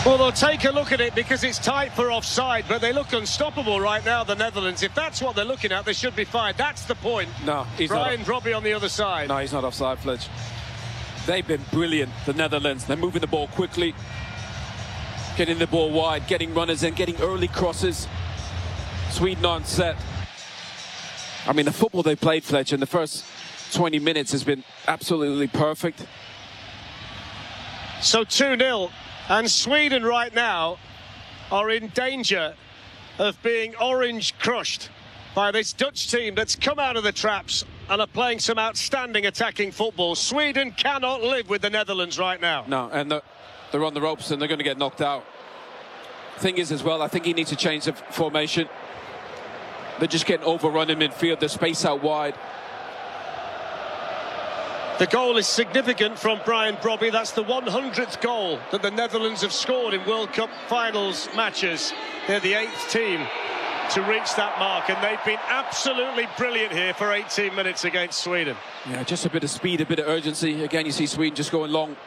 Well, they'll take a look at it because it's tight for offside, but they look unstoppable right now, the Netherlands. If that's what they're looking at, they should be fine. That's the point. No, he's Brian not. Brobby on the other side. No, he's not offside, Fletch. They've been brilliant, the Netherlands. They're moving the ball quickly, getting the ball wide, getting runners in, getting early crosses. Sweden on set. I mean, the football they played, Fletch, in the first 20 minutes has been absolutely perfect. So 2-0. And Sweden right now are in danger of being orange crushed by this Dutch team that's come out of the traps and are playing some outstanding attacking football. Sweden cannot live with the Netherlands right now. No, and they're on the ropes and they're going to get knocked out. Thing is as well, I think he needs to change the formation. They're just getting overrun in midfield. There's space out wide. The goal is significant from Brian Brobby. That's the 100th goal that the Netherlands have scored in World Cup finals matches. They're the 8th team to reach that mark, and they've been absolutely brilliant here for 18 minutes against Sweden. Yeah, just a bit of speed, a bit of urgency. Again, you see Sweden just going long.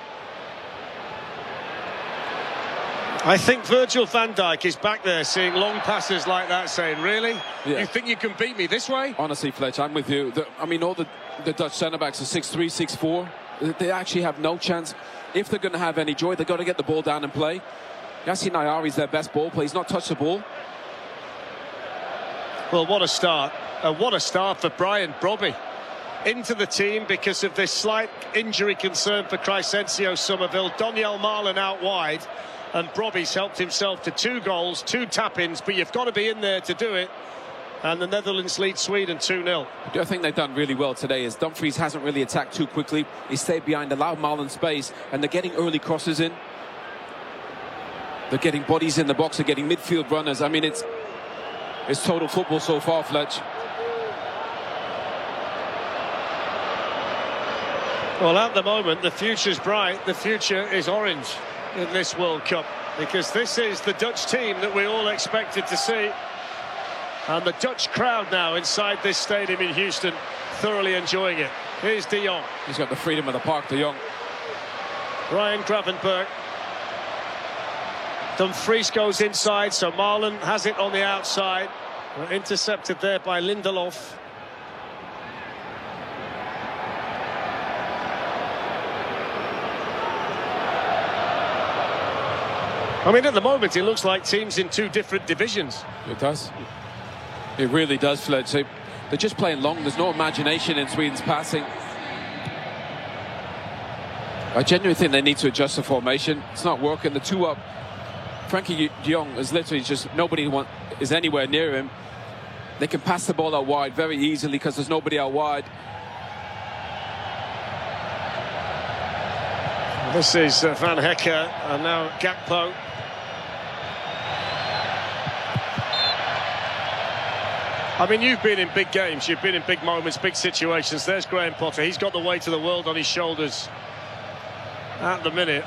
I think Virgil van Dijk is back there seeing long passes like that, saying, really? Yeah. You think you can beat me this way? Honestly, Fletch, I'm with you. I mean, all the Dutch centre-backs are 6'3", 6'4". They actually have no chance. If they're going to have any joy, they've got to get the ball down and play. Yassine Nayyari's their best ball player. He's not touched the ball. Well, what a start. What a start for Brian Brobby. Into the team because of this slight injury concern for Crysencio Somerville. Donyell Malen out wide. And Brobby's helped himself to 2 goals, 2 tap-ins, but you've got to be in there to do it. And the Netherlands lead Sweden 2-0. I think they've done really well today is Dumfries hasn't really attacked too quickly. He stayed behind, allowed Malen space, and they're getting early crosses in. They're getting bodies in the box, they're getting midfield runners. I mean, it's total football so far, Fletch. Well, at the moment, the future's bright. The future is orange in this World Cup, because this is the Dutch team that we all expected to see. And the Dutch crowd now inside this stadium in Houston, thoroughly enjoying it. Here's De Jong. He's got the freedom of the park, De Jong. Ryan Gravenberch. Dumfries goes inside, so Malen has it on the outside. Intercepted there by Lindelof. I mean, at the moment, it looks like teams in 2 different divisions. It does. It really does, Fletch. They're just playing long. There's no imagination in Sweden's passing. I genuinely think they need to adjust the formation. It's not working. The 2 up. Frankie de Jong is literally just nobody is anywhere near him. They can pass the ball out wide very easily because there's nobody out wide. This is Van Hekke and now Gakpo. I mean, you've been in big games, you've been in big moments, big situations. There's Graham Potter. He's got the weight of the world on his shoulders at the minute.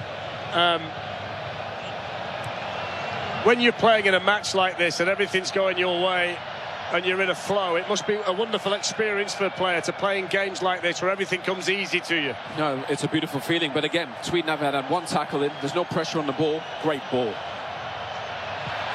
When you're playing in a match like this and everything's going your way and you're in a flow, it must be a wonderful experience for a player to play in games like this where everything comes easy to you. No, it's a beautiful feeling. But again, Sweden have had 1 tackle in. There's no pressure on the ball. Great ball.